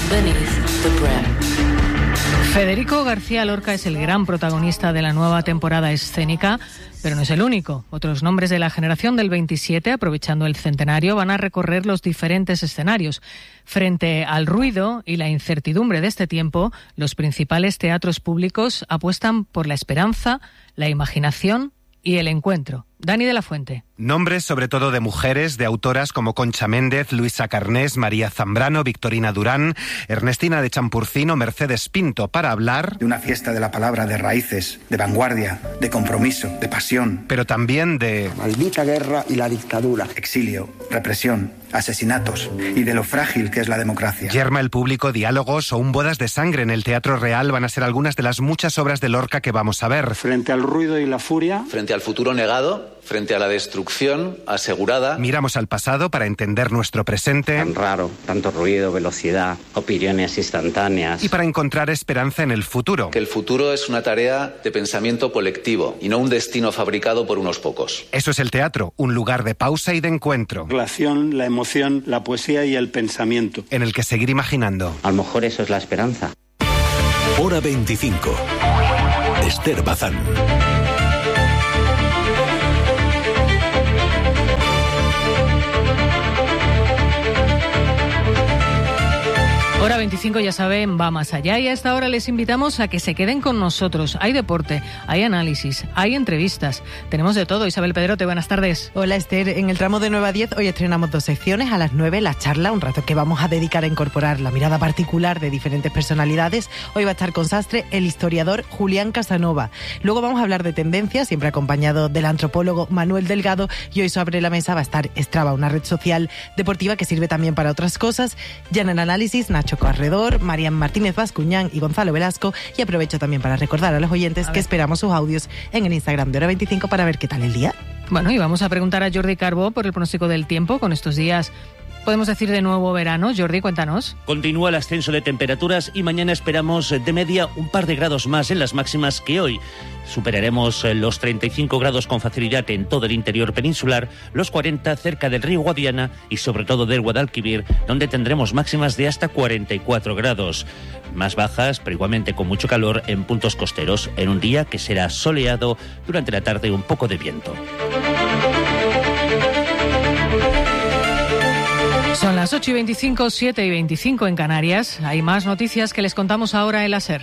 beneath the brim. Federico García Lorca es el gran protagonista de la nueva temporada escénica, pero no es el único. Otros nombres de la generación del 27, aprovechando el centenario, van a recorrer los diferentes escenarios. Frente al ruido y la incertidumbre de este tiempo, los principales teatros públicos apuestan por la esperanza, la imaginación y el encuentro. Dani de la Fuente. Nombres sobre todo de mujeres, de autoras como Concha Méndez, Luisa Carnés, María Zambrano, Victorina Durán, Ernestina de Champurcino, Mercedes Pinto, para hablar de una fiesta de la palabra, de raíces, de vanguardia, de compromiso, de pasión. Pero también de maldita guerra y la dictadura. Exilio, represión, asesinatos y de lo frágil que es la democracia. Yerma el público, diálogos o un bodas de sangre en el Teatro Real van a ser algunas de las muchas obras de Lorca que vamos a ver. Frente al ruido y la furia. Frente al futuro negado. Frente a la destrucción asegurada. Miramos al pasado para entender nuestro presente. Tan raro, tanto ruido, velocidad, opiniones instantáneas. Y para encontrar esperanza en el futuro. Que el futuro es una tarea de pensamiento colectivo y no un destino fabricado por unos pocos. Eso es el teatro, un lugar de pausa y de encuentro. La acción, la emoción, la poesía y el pensamiento. En el que seguir imaginando. A lo mejor eso es la esperanza. Hora 25. Esther Bazán. Hora 25, ya saben, va más allá y a esta hora les invitamos a que se queden con nosotros. Hay deporte, hay análisis, hay entrevistas. Tenemos de todo. Isabel Pedrote, buenas tardes. Hola Esther, en el tramo de 9 a 10 hoy estrenamos 2 secciones. A las 9 la charla, un rato que vamos a dedicar a incorporar la mirada particular de diferentes personalidades. Hoy va a estar con Sastre el historiador Julián Casanova. Luego vamos a hablar de tendencias, siempre acompañado del antropólogo Manuel Delgado. Y hoy sobre la mesa va a estar Strava, una red social deportiva que sirve también para otras cosas. Ya en el análisis, Nacho Corredor, Marian Martínez Bascuñán y Gonzalo Velasco. Y aprovecho también para recordar a los oyentes que esperamos sus audios en el Instagram de Hora 25 para ver qué tal el día. Bueno, y vamos a preguntar a Jordi Carbó por el pronóstico del tiempo con estos días. ¿Podemos decir de nuevo verano? Jordi, cuéntanos. Continúa el ascenso de temperaturas y mañana esperamos de media un par de grados más en las máximas que hoy. Superaremos los 35 grados con facilidad en todo el interior peninsular, los 40 cerca del río Guadiana y sobre todo del Guadalquivir, donde tendremos máximas de hasta 44 grados. Más bajas, pero igualmente con mucho calor en puntos costeros, en un día que será soleado, durante la tarde un poco de viento. Son las 8:25, 7:25 en Canarias. Hay más noticias que les contamos ahora en la SER.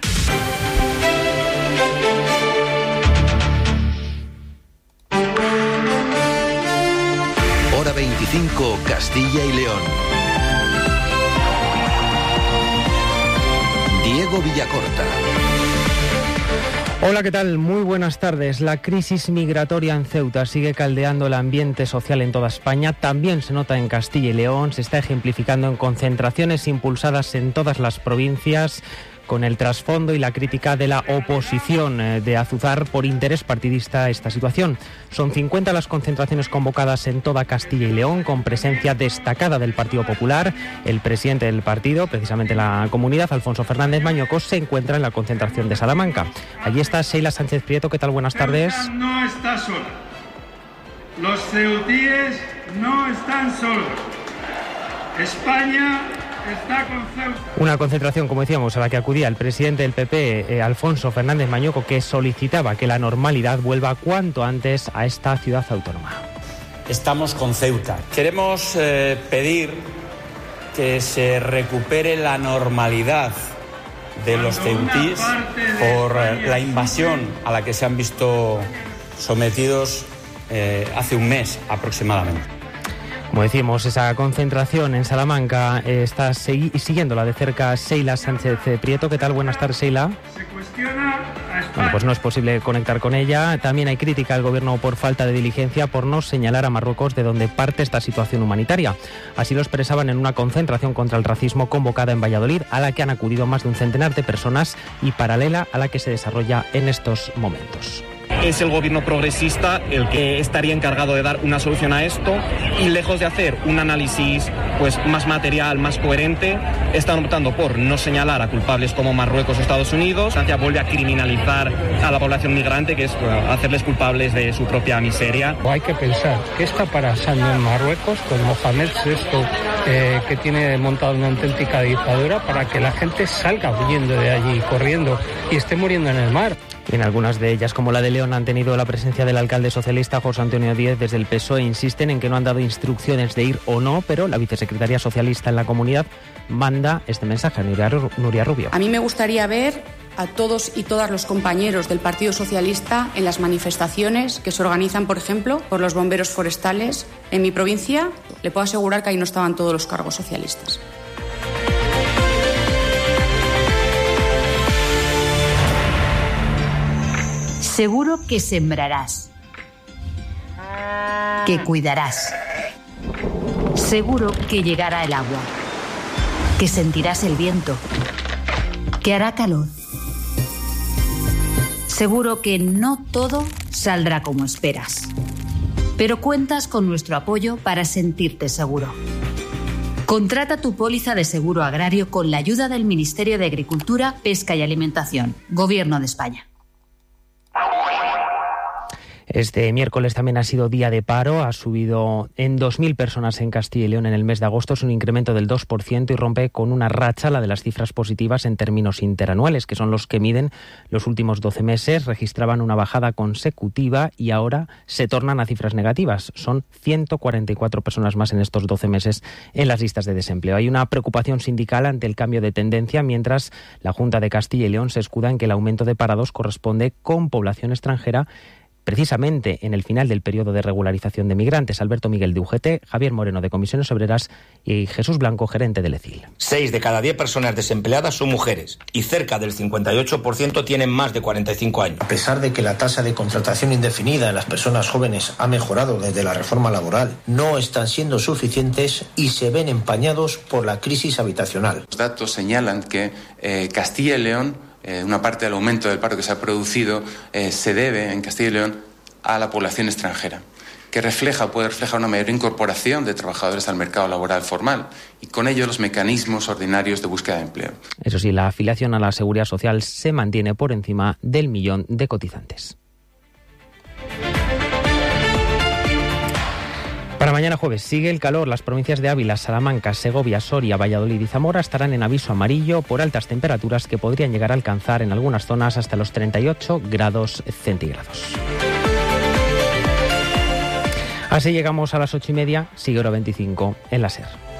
Hora 25, Castilla y León. Diego Villacorta. Hola, ¿qué tal? Muy buenas tardes. La crisis migratoria en Ceuta sigue caldeando el ambiente social en toda España. También se nota en Castilla y León. Se está ejemplificando en concentraciones impulsadas en todas las provincias, con el trasfondo y la crítica de la oposición de azuzar por interés partidista esta situación. Son 50 las concentraciones convocadas en toda Castilla y León, con presencia destacada del Partido Popular. El presidente del partido, precisamente en la comunidad, Alfonso Fernández Mañocos, se encuentra en la concentración de Salamanca. Allí está Sheila Sánchez Prieto. ¿Qué tal? Buenas tardes. Ceuta no está sola. Los ceutíes no están solos. España está con Ceuta. Una concentración, como decíamos, a la que acudía el presidente del PP, Alfonso Fernández Mañoco, que solicitaba que la normalidad vuelva cuanto antes a esta ciudad autónoma. Estamos con Ceuta. Queremos pedir que se recupere la normalidad de los ceutíes por la invasión a la que se han visto sometidos hace un mes aproximadamente. Como decimos, esa concentración en Salamanca está siguiéndola de cerca Sheila Sánchez Prieto. ¿Qué tal? Buenas tardes, Sheila. Bueno, pues no es posible conectar con ella. También hay crítica al gobierno por falta de diligencia, por no señalar a Marruecos de dónde parte esta situación humanitaria. Así lo expresaban en una concentración contra el racismo convocada en Valladolid, a la que han acudido más de un centenar de personas y paralela a la que se desarrolla en estos momentos. es el gobierno progresista el que estaría encargado de dar una solución a esto, y lejos de hacer un análisis pues más material, más coherente, están optando por no señalar a culpables como Marruecos o Estados Unidos. Francia vuelve a criminalizar a la población migrante, que es hacerles culpables de su propia miseria. Hay que pensar qué está pasando en Marruecos con Mohamed VI, que tiene montada una auténtica dictadura, para que la gente salga huyendo de allí, corriendo, y esté muriendo en el mar. En algunas de ellas, como la de León, han tenido la presencia del alcalde socialista José Antonio Díez. Desde el PSOE insisten en que no han dado instrucciones de ir o no, pero la vicesecretaria socialista en la comunidad manda este mensaje a Nuria Rubio. A mí me gustaría ver a todos y todas los compañeros del Partido Socialista en las manifestaciones que se organizan, por ejemplo, por los bomberos forestales. En mi provincia le puedo asegurar que ahí no estaban todos los cargos socialistas. Seguro que sembrarás, que cuidarás. Seguro que llegará el agua, que sentirás el viento, que hará calor. Seguro que no todo saldrá como esperas, pero cuentas con nuestro apoyo para sentirte seguro. Contrata tu póliza de seguro agrario con la ayuda del Ministerio de Agricultura, Pesca y Alimentación, Gobierno de España. Este miércoles también ha sido día de paro, ha subido en 2.000 personas en Castilla y León en el mes de agosto, es un incremento del 2% y rompe con una racha la de las cifras positivas en términos interanuales, que son los que miden los últimos 12 meses, registraban una bajada consecutiva y ahora se tornan a cifras negativas. Son 144 personas más en estos 12 meses en las listas de desempleo. Hay una preocupación sindical ante el cambio de tendencia, mientras la Junta de Castilla y León se escuda en que el aumento de parados corresponde con población extranjera, precisamente en el final del periodo de regularización de migrantes. Alberto Miguel de UGT, Javier Moreno de Comisiones Obreras y Jesús Blanco, gerente del ECIL. 6 de cada 10 personas desempleadas son mujeres y cerca del 58% tienen más de 45 años. A pesar de que la tasa de contratación indefinida en las personas jóvenes ha mejorado desde la reforma laboral, no están siendo suficientes y se ven empañados por la crisis habitacional. Los datos señalan que Castilla y León, una parte del aumento del paro que se ha producido se debe en Castilla y León a la población extranjera, que puede reflejar una mayor incorporación de trabajadores al mercado laboral formal y con ello los mecanismos ordinarios de búsqueda de empleo. Eso sí, la afiliación a la Seguridad Social se mantiene por encima del 1.000.000 de cotizantes. Para mañana jueves sigue el calor. Las provincias de Ávila, Salamanca, Segovia, Soria, Valladolid y Zamora estarán en aviso amarillo por altas temperaturas que podrían llegar a alcanzar en algunas zonas hasta los 38 grados centígrados. Así llegamos a las 8:30, sigue hora 25 en la SER.